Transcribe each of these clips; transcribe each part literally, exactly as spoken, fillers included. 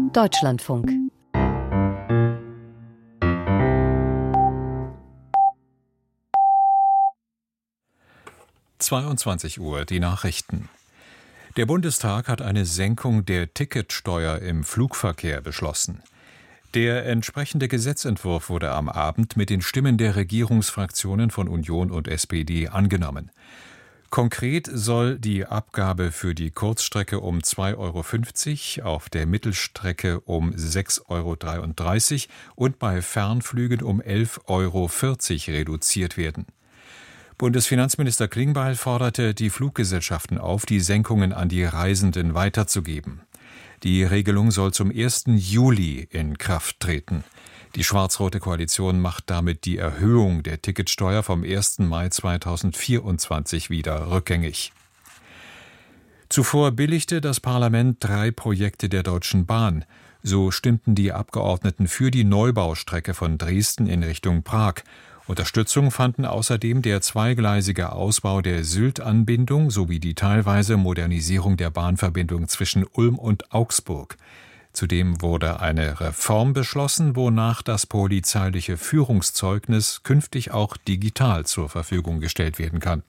Deutschlandfunk. zweiundzwanzig Uhr, die Nachrichten. Der Bundestag hat eine Senkung der Ticketsteuer im Flugverkehr beschlossen. Der entsprechende Gesetzentwurf wurde am Abend mit den Stimmen der Regierungsfraktionen von Union und S P D angenommen. Konkret soll die Abgabe für die Kurzstrecke um zwei Euro fünfzig, auf der Mittelstrecke um sechs Euro dreiunddreißig und bei Fernflügen um elf Euro vierzig reduziert werden. Bundesfinanzminister Klingbeil forderte die Fluggesellschaften auf, die Senkungen an die Reisenden weiterzugeben. Die Regelung soll zum ersten Juli in Kraft treten. Die schwarz-rote Koalition macht damit die Erhöhung der Ticketsteuer vom ersten Mai zweitausendvierundzwanzig wieder rückgängig. Zuvor billigte das Parlament drei Projekte der Deutschen Bahn. So stimmten die Abgeordneten für die Neubaustrecke von Dresden in Richtung Prag. Unterstützung fanden außerdem der zweigleisige Ausbau der Sylt-Anbindung sowie die teilweise Modernisierung der Bahnverbindung zwischen Ulm und Augsburg. Zudem wurde eine Reform beschlossen, wonach das polizeiliche Führungszeugnis künftig auch digital zur Verfügung gestellt werden kann.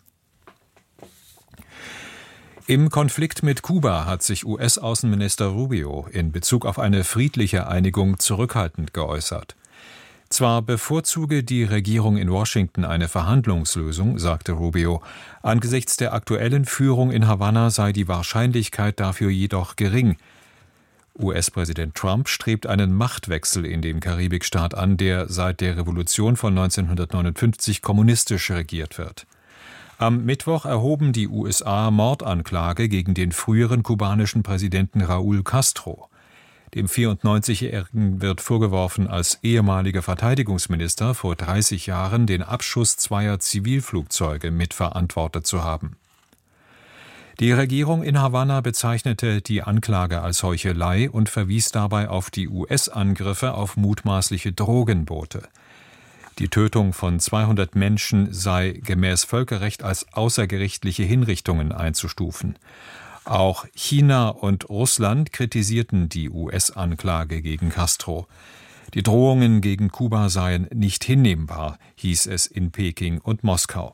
Im Konflikt mit Kuba hat sich U S-Außenminister Rubio in Bezug auf eine friedliche Einigung zurückhaltend geäußert. Zwar bevorzuge die Regierung in Washington eine Verhandlungslösung, sagte Rubio, angesichts der aktuellen Führung in Havanna sei die Wahrscheinlichkeit dafür jedoch gering. U S-Präsident Trump strebt einen Machtwechsel in dem Karibikstaat an, der seit der Revolution von neunzehnhundertneunundfünfzig kommunistisch regiert wird. Am Mittwoch erhoben die U S A Mordanklage gegen den früheren kubanischen Präsidenten Raúl Castro. Dem vierundneunzigjährigen wird vorgeworfen, als ehemaliger Verteidigungsminister vor dreißig Jahren den Abschuss zweier Zivilflugzeuge mitverantwortet zu haben. Die Regierung in Havanna bezeichnete die Anklage als Heuchelei und verwies dabei auf die U S-Angriffe auf mutmaßliche Drogenboote. Die Tötung von zweihundert Menschen sei gemäß Völkerrecht als außergerichtliche Hinrichtungen einzustufen. Auch China und Russland kritisierten die U S-Anklage gegen Castro. Die Drohungen gegen Kuba seien nicht hinnehmbar, hieß es in Peking und Moskau.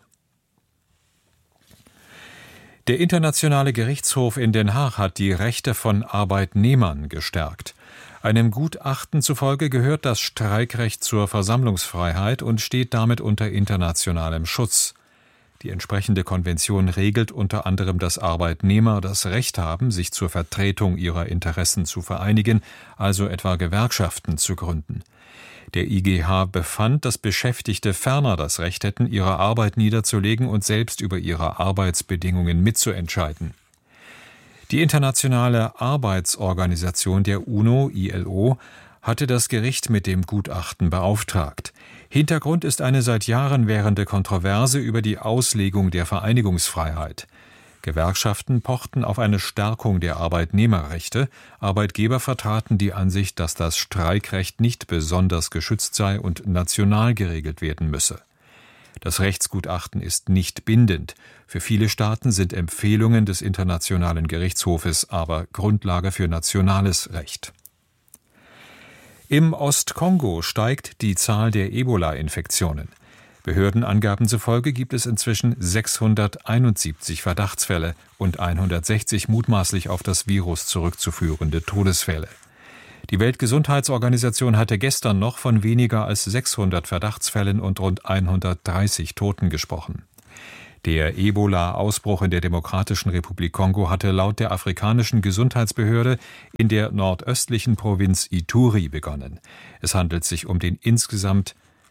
Der Internationale Gerichtshof in Den Haag hat die Rechte von Arbeitnehmern gestärkt. Einem Gutachten zufolge gehört das Streikrecht zur Versammlungsfreiheit und steht damit unter internationalem Schutz. Die entsprechende Konvention regelt unter anderem, dass Arbeitnehmer das Recht haben, sich zur Vertretung ihrer Interessen zu vereinigen, also etwa Gewerkschaften zu gründen. Der I G H befand, dass Beschäftigte ferner das Recht hätten, ihre Arbeit niederzulegen und selbst über ihre Arbeitsbedingungen mitzuentscheiden. Die Internationale Arbeitsorganisation der UNO, I L O, hatte das Gericht mit dem Gutachten beauftragt. Hintergrund ist eine seit Jahren währende Kontroverse über die Auslegung der Vereinigungsfreiheit. Gewerkschaften pochten auf eine Stärkung der Arbeitnehmerrechte, Arbeitgeber vertraten die Ansicht, dass das Streikrecht nicht besonders geschützt sei und national geregelt werden müsse. Das Rechtsgutachten ist nicht bindend. Für viele Staaten sind Empfehlungen des Internationalen Gerichtshofes aber Grundlage für nationales Recht. Im Ostkongo steigt die Zahl der Ebola-Infektionen. Behördenangaben zufolge gibt es inzwischen sechshunderteinundsiebzig Verdachtsfälle und hundertsechzig mutmaßlich auf das Virus zurückzuführende Todesfälle. Die Weltgesundheitsorganisation hatte gestern noch von weniger als sechshundert Verdachtsfällen und rund hundertdreißig Toten gesprochen. Der Ebola-Ausbruch in der Demokratischen Republik Kongo hatte laut der afrikanischen Gesundheitsbehörde in der nordöstlichen Provinz Ituri begonnen. Es handelt sich um den insgesamt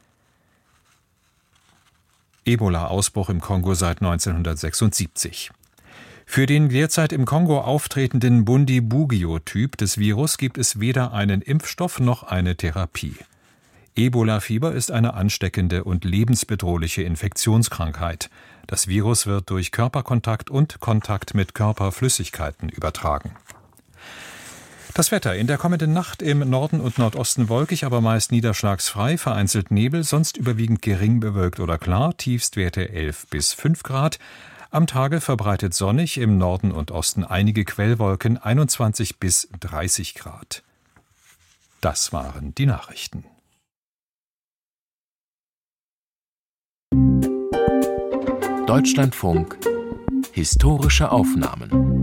Ebola-Ausbruch im Kongo seit neunzehnhundertsechsundsiebzig. Für den derzeit im Kongo auftretenden Bundibugyo-Typ des Virus gibt es weder einen Impfstoff noch eine Therapie. Ebola-Fieber ist eine ansteckende und lebensbedrohliche Infektionskrankheit. Das Virus wird durch Körperkontakt und Kontakt mit Körperflüssigkeiten übertragen. Das Wetter: In der kommenden Nacht im Norden und Nordosten wolkig, aber meist niederschlagsfrei, vereinzelt Nebel, sonst überwiegend gering bewölkt oder klar, Tiefstwerte elf bis fünf Grad. Am Tage verbreitet sonnig, im Norden und Osten einige Quellwolken, einundzwanzig bis dreißig Grad. Das waren die Nachrichten. Deutschlandfunk Historische Aufnahmen.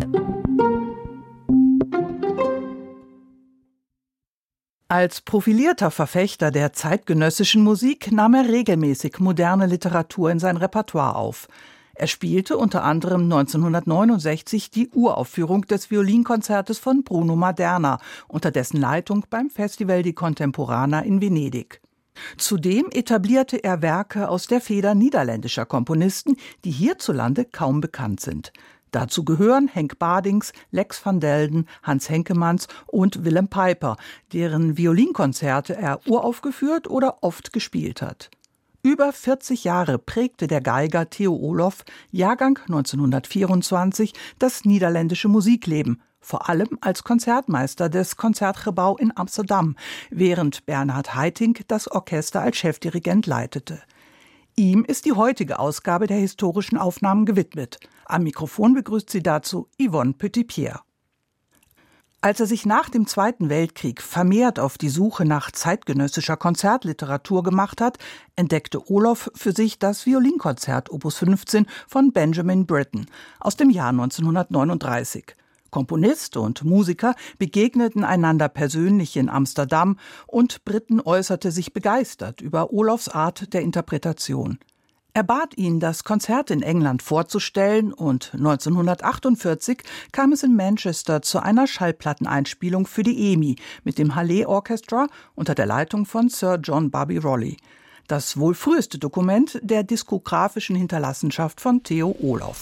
Als profilierter Verfechter der zeitgenössischen Musik nahm er regelmäßig moderne Literatur in sein Repertoire auf. Er spielte unter anderem neunzehnhundertneunundsechzig die Uraufführung des Violinkonzertes von Bruno Maderna unter dessen Leitung beim Festival di Contemporanea in Venedig. Zudem etablierte er Werke aus der Feder niederländischer Komponisten, die hierzulande kaum bekannt sind. Dazu gehören Henk Badings, Lex van Delden, Hans Henkemanns und Willem Pijper, deren Violinkonzerte er uraufgeführt oder oft gespielt hat. Über vierzig Jahre prägte der Geiger Theo Olof, Jahrgang neunzehnhundertvierundzwanzig, das niederländische Musikleben, vor allem als Konzertmeister des Concertgebouw in Amsterdam, während Bernhard Haitink das Orchester als Chefdirigent leitete. Ihm ist die heutige Ausgabe der historischen Aufnahmen gewidmet. Am Mikrofon begrüßt sie dazu Yvonne Petit-Pierre. Als er sich nach dem Zweiten Weltkrieg vermehrt auf die Suche nach zeitgenössischer Konzertliteratur gemacht hat, entdeckte Olof für sich das Violinkonzert Opus fünfzehn von Benjamin Britten aus dem Jahr neunzehnhundertneununddreißig. Komponist und Musiker begegneten einander persönlich in Amsterdam und Britten äußerte sich begeistert über Olofs Art der Interpretation. Er bat ihn, das Konzert in England vorzustellen und neunzehnhundertachtundvierzig kam es in Manchester zu einer Schallplatteneinspielung für die E M I mit dem Halle Orchestra unter der Leitung von Sir John Barbirolli. Das wohl früheste Dokument der diskografischen Hinterlassenschaft von Theo Olof.